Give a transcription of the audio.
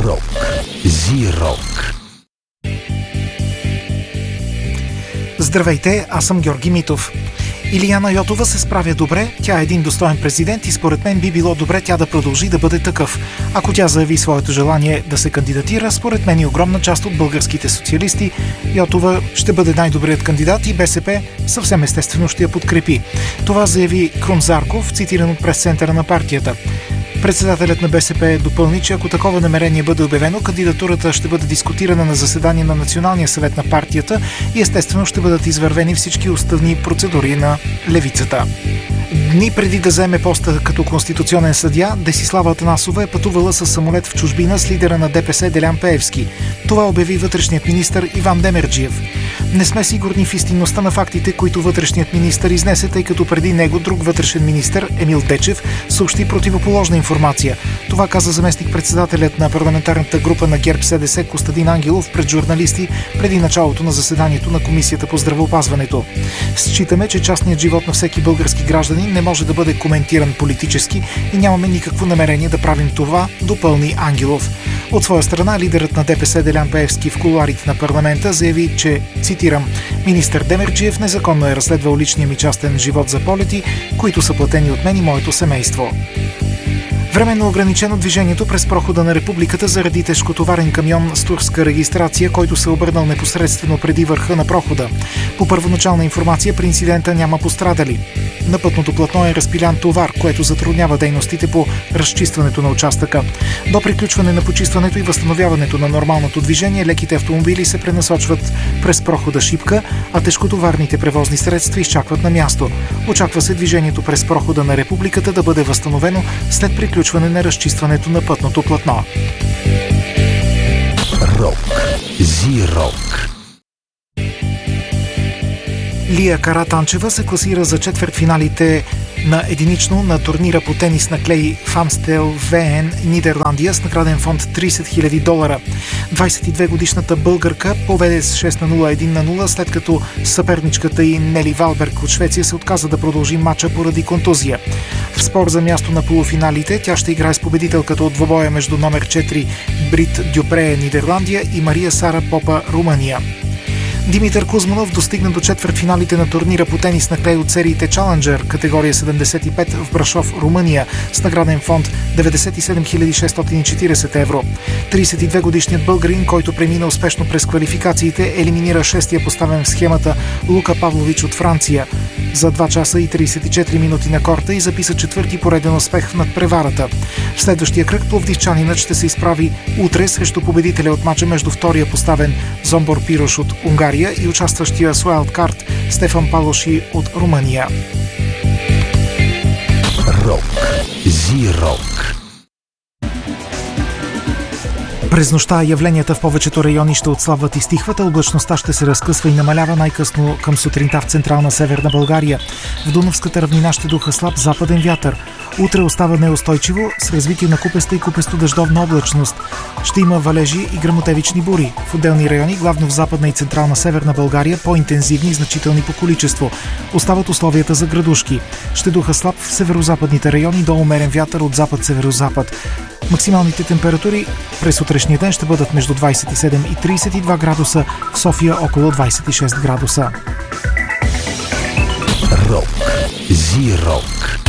Рок. Зирок. Здравейте, аз съм Георги Митов. Илияна Йотова се справя добре, тя е един достоен президент и според мен би било добре тя да продължи да бъде такъв. Ако тя заяви своето желание да се кандидатира, според мен и огромна част от българските социалисти, Йотова ще бъде най-добрият кандидат и БСП съвсем естествено ще я подкрепи. Това заяви Крум Зарков, цитиран от пресцентъра на партията. Председателят на БСП допълни, че ако такова намерение бъде обявено, кандидатурата ще бъде дискутирана на заседание на Националния съвет на партията и естествено ще бъдат извървени всички уставни процедури на левицата. Дни преди да заеме поста като конституционен съдия, Десислава Атанасова е пътувала със самолет в чужбина с лидера на ДПС Делян Пеевски. Това обяви вътрешният министър Иван Демерджиев. Не сме сигурни в истинността на фактите, които вътрешният министър изнесе, тъй като преди него друг вътрешен министър, Емил Дечев, съобщи противоположна информация. Това каза заместник-председателят на парламентарната група на ГЕРБ-СДС Костадин Ангелов пред журналисти преди началото на заседанието на Комисията по здравеопазването. Считаме, че частният живот на всеки български гражданин не може да бъде коментиран политически и нямаме никакво намерение да правим това, допълни Ангелов. От своя страна, лидерът на ДПС Делян Пеевски в кулоарите на парламента заяви, че, цитирам, министър Демерджиев незаконно е разследвал личния ми частен живот за полети, които са платени от мен и моето семейство. Временно ограничено движението през прохода на Републиката заради тежкотоварен камион с турска регистрация, който се обърнал непосредствено преди върха на прохода. По първоначална информация при инцидента няма пострадали. На пътното платно е разпилян товар, което затруднява дейностите по разчистването на участъка. До приключване на почистването и възстановяването на нормалното движение, леките автомобили се пренасочват през прохода Шипка, а тежкотоварните превозни средства изчакват на място. Очаква се движението през прохода на Републиката да бъде възстановено след приключване на разчистването на пътното платно. Рок. Зирок. Лия Каратанчева се класира за четвъртфиналите на единично на турнира по тенис на клей в Амстелвeen, Нидерландия, с награден фонд $30 000. 22-годишната българка поведе с 6-0, 1-0, след като съперничката й Нели Валберг от Швеция се отказа да продължи матча поради контузия. В спор за място на полуфиналите тя ще играе с победителката от двобоя между номер 4 Брит Дюпре, Нидерландия, и Мария Сара Попа, Румъния. Димитър Кузманов достигна до четвъртфиналите на турнира по тенис на клей от сериите Challenger, категория 75 в Брашов, Румъния, с награден фонд $97 640. 32-годишният българин, който премина успешно през квалификациите, елиминира шестия поставен в схемата Лука Павлович от Франция за 2 часа и 34 минути на корта и записа четвърти пореден успех в надпреварата. В следващия кръг пловдивчанинът ще се изправи утре срещу победителя от мача между втория поставен Зомбор Пирош от Унгария и участващия с уайлдкарт Стефан Палоши от Румъния. Рок. Зирок. През нощта явленията в повечето райони ще отслабват и стихват, а облачността ще се разкъсва и намалява най-късно към сутринта в централна северна България. В Дунавската равнина ще духа слаб западен вятър. Утре остава неустойчиво с развитие на купеста и купесто-дъждовна облачност. Ще има валежи и гръмотевични бури. В отделни райони, главно в западна и централна северна България, по-интензивни и значителни по количество. Остават условията за градушки. Ще духа слаб в северо-западните райони до умерен вятър от запад-северозапад. Максималните температури през утрешния ден ще бъдат между 27 и 32 градуса, в София около 26 градуса. Рок. Зирок.